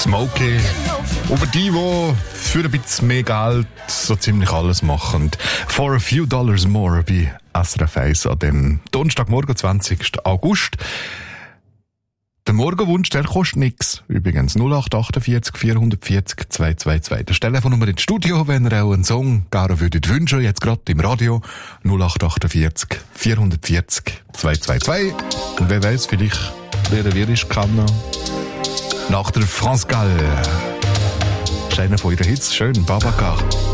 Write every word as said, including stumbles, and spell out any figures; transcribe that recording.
Smokey. Über die, die für ein bisschen mehr Geld so ziemlich alles machen. For a few dollars more bei S R F eins an dem Donnerstagmorgen, zwanzigsten August. Der Morgenwunsch, der kostet nichts. Übrigens null acht achtundvierzig vierhundertvierzig zweihundertzweiundzwanzig. Das Telefonnummer ins Studio, wenn ihr auch einen Song gerne würdet wünschen, jetzt gerade im Radio. null acht achtundvierzig vierhundertvierzig zweihundertzweiundzwanzig. Und wer weiß, vielleicht lernen wir es kennen. Nach der France Gall. Das ist einer von ihren Hits. Schön, Babacar.